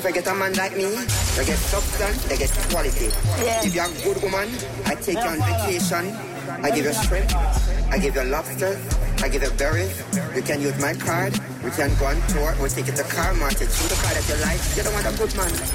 If I get a man like me, they get substance, they get quality. Yeah. If you're a good woman, I take you on vacation, I give you shrimp, I give you lobsters, I give you berries. You can use my card, we can go on tour, we'll take you to Car Mart, choose the car that you like. You don't want a good man.